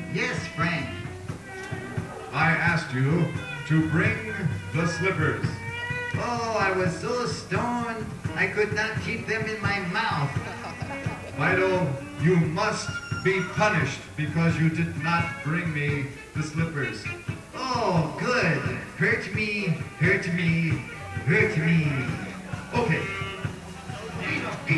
Yes, Frank. I asked you to bring the slippers. Oh, I was so stoned I could not keep them in my mouth. Fido, you must be punished because you did not bring me the slippers. Oh, good. Hurt me, hurt me, hurt me. Okay,